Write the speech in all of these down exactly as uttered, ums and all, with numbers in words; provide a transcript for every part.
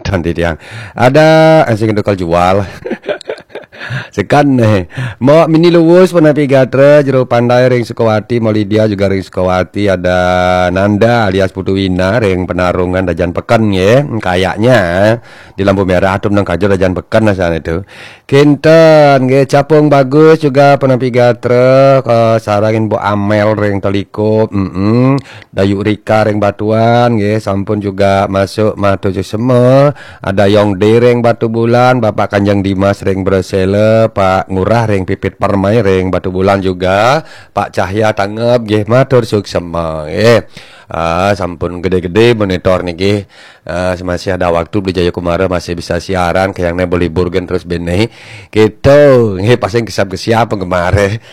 Don di tiang. Ada asing dokal jual. Sekan nih mau mini luwus penapi gatra jero pandai ring Sukawati mau Lydia juga ring Sukawati ada Nanda alias Putu Wina ring penarungan dajan pekan ya kayaknya di lampu merah atum nang kajo dajan pekan nasan itu kinten nge capung bagus juga penapi gatra ke sarangin Bu Amel ring Teliko mm -mm. Dayu Rika ring Batuan nge sampun juga masuk matu semua ada Yongde ring Batu Bulan Bapak Kanjeng Dimas ring Bresele Pak Ngurah ring Pipit Permai ring Batu Bulan juga Pak Cahya Tanggep nggih matur suksema nggih. Ah, sampun gede-gede monitor niki. Ah, masih ada waktu di Jayakumara masih bisa siaran kayak yang boleh burgen terus benih. Gitu. Nggih pasing kesap-kesiap penggemar.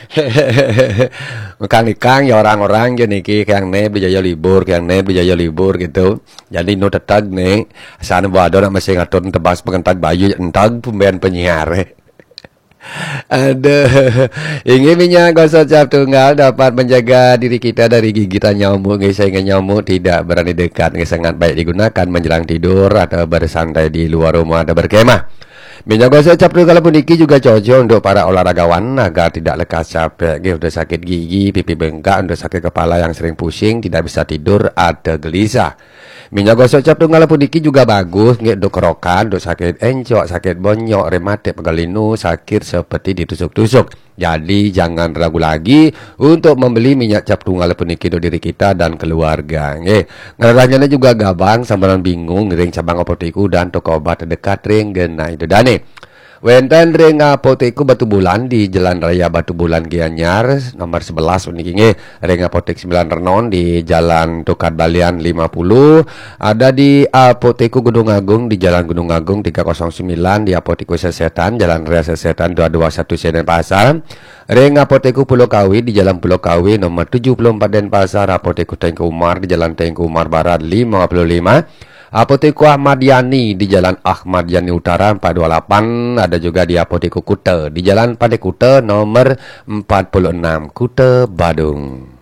Mekan-ikang ya orang-orang ya niki kayak ne Jaya libur, kayak ne Jaya libur gitu. Jadi no tetag nih. Sana wado nak masih ngatur tebas pengentag bayu entag pembayan penyiar. Aduh, ini minyak gosok cap tunggal dapat menjaga diri kita dari gigitan nyamuk. Sehingga nyamuk tidak berani dekat. Sangat baik digunakan menjelang tidur atau bersantai di luar rumah atau berkemah. Minyak gosok cap tunggal pun iki juga cocok untuk para olahragawan agar tidak lekas capek. Udah sakit gigi, pipi bengkak, udah sakit kepala yang sering pusing, tidak bisa tidur atau gelisah. Minyak gosok cap tunggal pun iki juga bagus nggak do kerokan, do sakit encok, sakit bonyok, rematik, pegalinu, sakit seperti ditusuk-tusuk. Jadi jangan ragu lagi untuk membeli minyak cap tunggal pun iki do diri kita dan keluarga. Nggih. Ngarahnya juga gabang sampeyan bingung ring cabang apoteku dan toko obat terdekat ring genah itu dane. Wenten ring apoteku Batu Bulan di Jalan Raya Batu Bulan Gianyar nomor sebelas uniki nggih. Ring apotek sembilan Renon di Jalan Tukat Balian lima puluh. Ada di apoteku Gunung Agung di Jalan Gunung Agung tiga nol sembilan, di apoteku Sesetan Jalan Raya Sesetan dua dua satu Denpasar. Ring apoteku Pulau Kawi di Jalan Pulau Kawi nomor tujuh puluh empat Denpasar. Apoteku Tengku Umar di Jalan Tengku Umar Barat lima puluh lima. Apoteku Ahmad Yani di Jalan Ahmad Yani Utara empat dua delapan. Ada juga di apoteku Kute di Jalan Pade Kute nomor empat puluh enam Kute Badung.